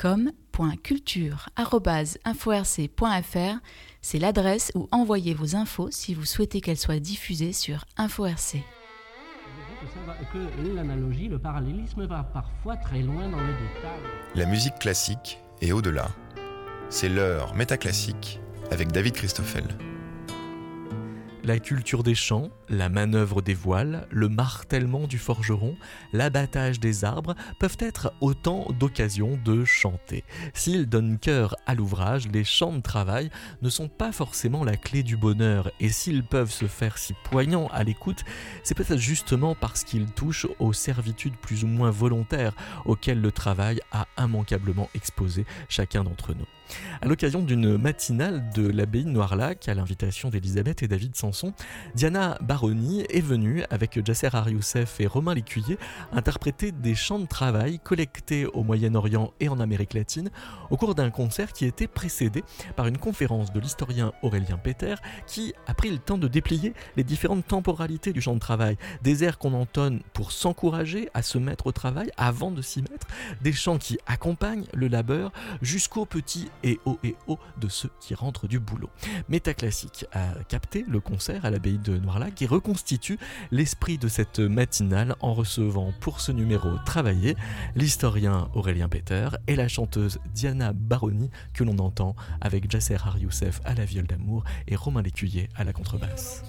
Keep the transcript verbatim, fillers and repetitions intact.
com point culture arobase info r c point f r, c'est l'adresse où envoyez vos infos si vous souhaitez qu'elles soient diffusées sur Info R C. Que l'analogie, le parallélisme va parfois très loin dans le détail. La musique classique et au-delà. C'est l'heure métaclassique avec David Christoffel. La culture des champs, la manœuvre des voiles, le martèlement du forgeron, l'abattage des arbres peuvent être autant d'occasions de chanter. S'ils donnent cœur à l'ouvrage, les chants de travail ne sont pas forcément la clé du bonheur, et s'ils peuvent se faire si poignants à l'écoute, c'est peut-être justement parce qu'ils touchent aux servitudes plus ou moins volontaires auxquelles le travail a immanquablement exposé chacun d'entre nous. À l'occasion d'une matinale de l'abbaye de Noirlac, à l'invitation d'Elisabeth et David Sanson, Diana Baroni est venue avec Jasser Har-Youssef et Romain Lécuyer interpréter des chants de travail collectés au Moyen-Orient et en Amérique latine au cours d'un concert qui était précédé par une conférence de l'historien Aurélien Péter qui a pris le temps de déplier les différentes temporalités du chant de travail, des airs qu'on entonne pour s'encourager à se mettre au travail avant de s'y mettre, des chants qui accompagnent le labeur jusqu'au petit et haut et haut de ceux qui rentrent du boulot. Métaclassique a capté le concert à l'abbaye de Noirlac et reconstitue l'esprit de cette matinale en recevant pour ce numéro travaillé l'historien Aurélien Péter et la chanteuse Diana Baroni que l'on entend avec Jasser Har-Youssef à la viole d'amour et Romain Lécuyer à la contrebasse.